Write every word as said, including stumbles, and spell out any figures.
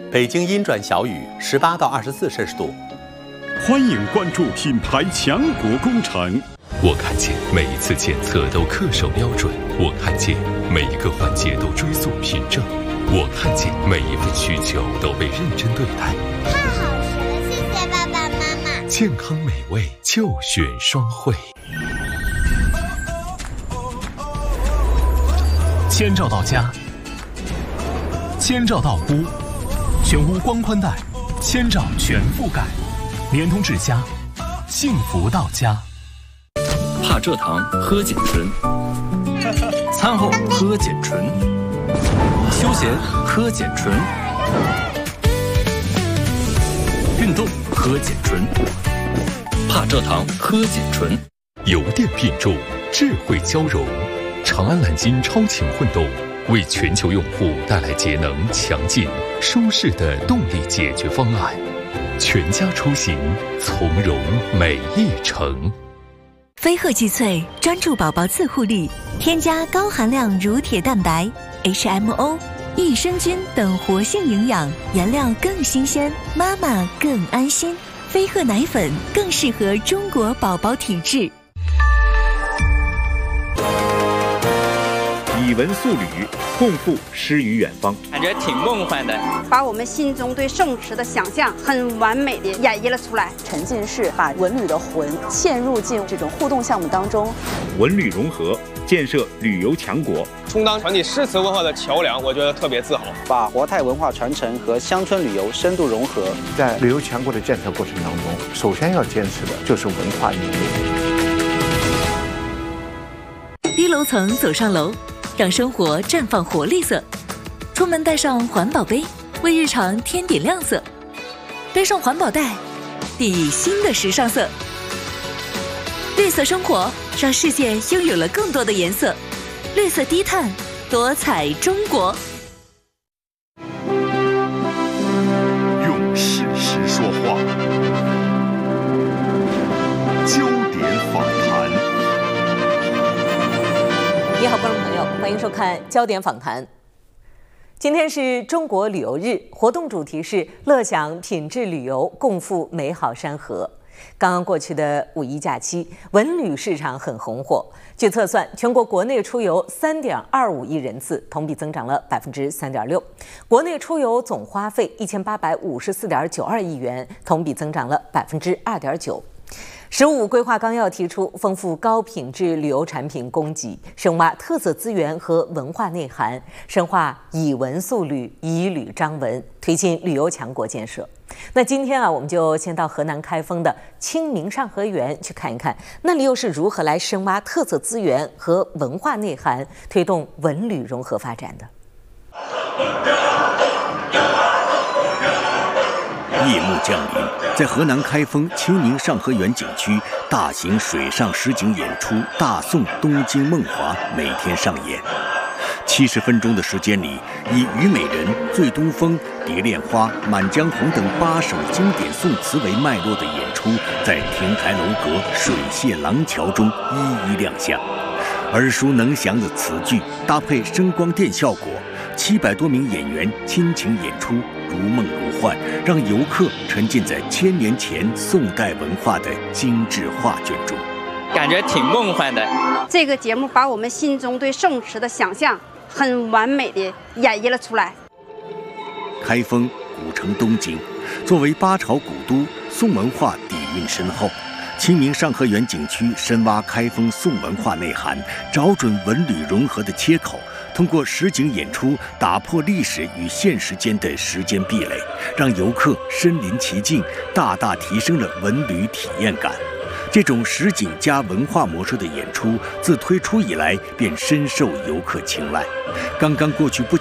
北京阴转小雨，十八到二十四摄氏度。 欢迎关注品牌强国工程。 我看见每一次检测都恪守标准，我看见每一个环节都追溯凭证，我看见每一份需求都被认真对待。 太好吃了，谢谢爸爸妈妈。 健康美味就选双汇。千兆到家，千兆到屋，全屋光宽带，千兆全覆盖，联通至家，幸福到家。 怕蔗糖喝碱醇，餐后喝碱醇，休闲喝碱醇，运动喝碱醇，怕蔗糖喝碱醇。 油电并重，智慧交融。长安蓝鲸超强混动，为全球用户带来节能、强劲、舒适的动力解决方案，全家出行从容每一程。 飞鹤济萃专注宝宝自护力，添加高含量乳铁蛋白、H M O、益生菌等活性营养，原料更新鲜，妈妈更安心。飞鹤奶粉更适合中国宝宝体质。 以文塑旅，共赴诗与远方， 感觉挺梦幻的， 把我们心中对盛池的想象很完美的演绎了出来。 沉浸式把文旅的魂嵌入进这种互动项目当中， 文旅融合，建设旅游强国， 充当传递诗词文化的桥梁，我觉得特别自豪。 把活态文化传承和乡村旅游深度融合， 在旅游强国的建设过程当中，首先要坚持的就是文化引入。 低楼层走上楼，让生活绽放活力色。出门带上环保杯，为日常添点亮色。背上环保袋，砥砺新的时尚色。绿色生活，让世界拥有了更多的颜色。绿色低碳，多彩中国。 用事实说话，焦点访谈。 你好，观众朋友，欢迎收看《焦点访谈》。今天是中国旅游日，活动主题是乐享品质旅游，共赴美好山河。刚刚过去的五一假期，文旅市场很红火。据测算，全国国内出游三点二五亿人次，同比增长了百分之三点六。国内出游总花费一千八百五十四点九二亿元，同比增长了百分之二点九。十五规划纲要提出，丰富高品质旅游产品供给，深挖特色资源和文化内涵，深化以文塑旅、以旅彰文，推进旅游强国建设。那今天啊，我们就先到河南开封的清明上河园去看一看，那里又是如何来深挖特色资源和文化内涵，推动文旅融合发展的。 夜幕降临，在河南开封清明上河园景区，大型水上实景演出《大宋东京梦华》每天上演。七十分钟的时间里，以《虞美人》《醉东风》《蝶恋花》《满江红》等八首经典宋词为脉络的演出，在亭台楼阁、水榭廊桥中一一亮相。耳熟能详的词句搭配声光电效果，七百多名演员倾情演出，如梦如幻，让游客沉浸在千年前宋代文化的精致画卷中， 感觉挺梦幻的。 这个节目把我们心中对盛池的想象很完美的演绎了出来。 开封古城东京，作为八朝古都，宋文化底蕴深厚。清明上河园景区深挖开封宋文化内涵，找准文旅融合的切口，通过实景演出打破历史与现实间的时间壁垒，让游客身临其境，大大提升了文旅体验感。这种实景加文化模式的演出，自推出以来便深受游客青睐。刚刚过去不